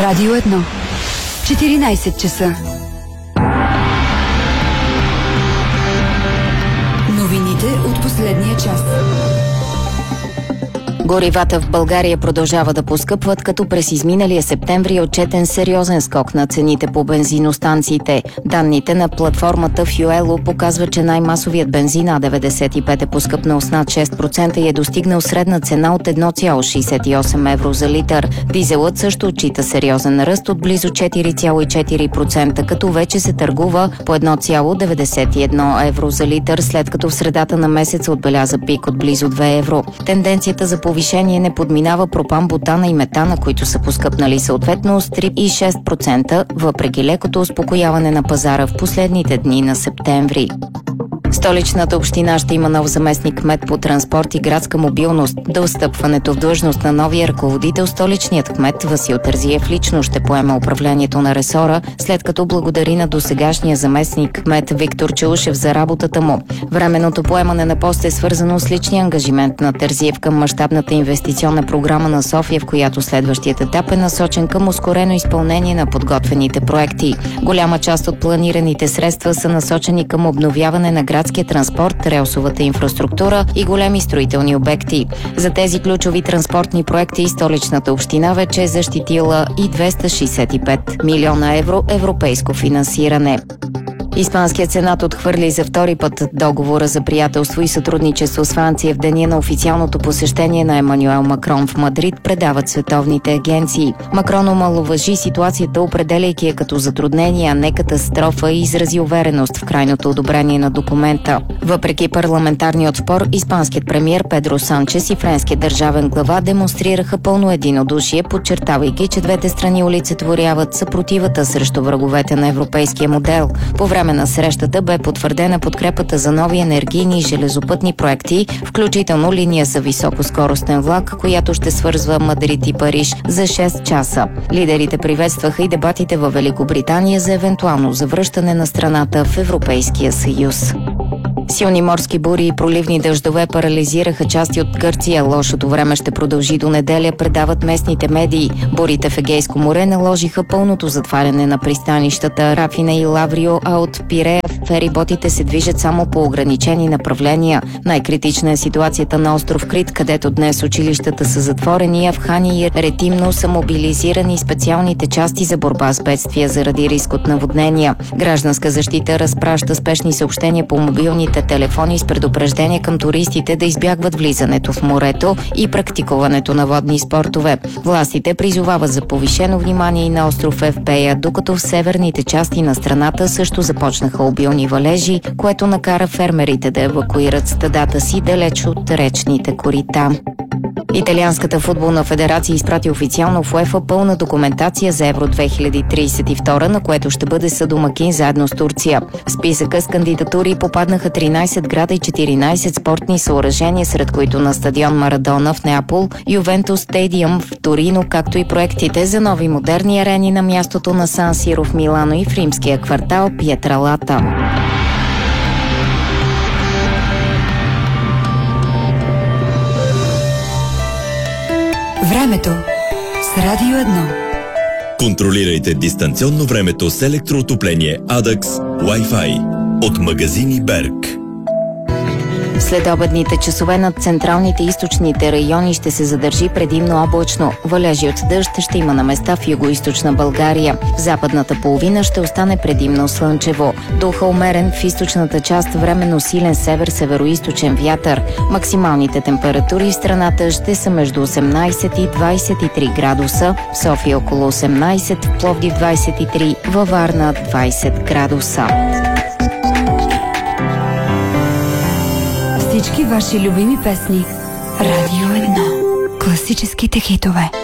Радио 1. 14 часа. Новините от последния час. Горивата в България продължава да поскъпват, като през изминалия септември е отчетен сериозен скок на цените по бензиностанциите. Данните на платформата Fuelo показват, че най-масовият бензин А95 е поскъпнал с над 6% и е достигнал средна цена от 1,68 евро за литър. Дизелът също отчита сериозен ръст от близо 4,4%, като вече се търгува по 1,91 евро за литър, след като в средата на месеца отбеляза пик от близо 2 евро. Тенденцията за повишение не подминава пропан, бутана и метана, които са поскъпнали съответно с 3 и 6%, въпреки лекото успокояване на пазара в последните дни на септември. Столичната община ще има нов заместник-кмет по транспорт и градска мобилност. До встъпването в длъжност на новия ръководител, столичният кмет Васил Терзиев лично ще поема управлението на ресора, след като благодари на досегашния заместник-кмет Виктор Челушев за работата му. Временното поемане на пост е свързано с личния ангажимент на Терзиев към мащабната инвестиционна програма на София, в която следващият етап е насочен към ускорено изпълнение на подготвените проекти. Голяма част от планираните средства са насочени към обновяване на градския транспорт, релсовата инфраструктура и големи строителни обекти. За тези ключови транспортни проекти столичната община вече е защитила и 265 милиона евро европейско финансиране. Испанският сенат отхвърли за втори път договора за приятелство и сътрудничество с Франция в деня на официалното посещение на Емануел Макрон в Мадрид, предават световните агенции. Макрон омаловажи ситуацията, определяйки я като затруднение, а не катастрофа, и изрази увереност в крайното одобрение на документа. Въпреки парламентарния отпор, испанският премиер Педро Санчес и френският държавен глава демонстрираха пълно единодушие, подчертавайки, че двете страни олицетворяват съпротивата срещу враговете на европейския модел. По време на срещата бе потвърдена подкрепата за нови енергийни и железопътни проекти, включително линия за високоскоростен влак, която ще свързва Мадрид и Париж за 6 часа. Лидерите приветстваха и дебатите във Великобритания за евентуално завръщане на страната в Европейския съюз. Силни морски бури и проливни дъждове парализираха части от Гърция. Лошото време ще продължи до неделя, предават местните медии. Бурите в Егейско море наложиха пълното затваряне на пристанищата Рафина и Лаврио, а от Пирея фериботите се движат само по ограничени направления. Най-критична е ситуацията на остров Крит, където днес училищата са затворени, а в Хани и Ретимно са мобилизирани специалните части за борба с бедствия заради риск от наводнения. Гражданска защита разпраща спешни съобщения по мобилните телефони с предупреждение към туристите да избягват влизането в морето и практикуването на водни спортове. Властите призовават за повишено внимание и на остров Евпея, докато в северните части на страната също започнаха обилни валежи, което накара фермерите да евакуират стадата си далеч от речните корита. Италианската футболна федерация изпрати официално в УЕФА пълна документация за Евро 2032, на което ще бъде съдомакин заедно с Турция. В списъка с кандидатури попаднаха 13 града и 14 спортни съоръжения, сред които на стадион Марадона в Неапол, Ювентус Стадиум в Торино, както и проектите за нови модерни арени на мястото на Сан Сиро в Милано и в римския квартал Пietralata. Времето с Радио 1. Контролирайте дистанционно времето с електроотопление Adax Wi-Fi от магазини Берг. След обедните часове над централните и източните райони ще се задържи предимно облачно. Валежи от дъжд ще има на места в югоизточна България. В западната половина ще остане предимно слънчево. Духа умерен в източната част, временно силен север-североизточен вятър. Максималните температури в страната ще са между 18 и 23 градуса. В София около 18, в Пловдив 23, във Варна 20 градуса. Всички ваши любими песни. Радио 1. Класическите хитове.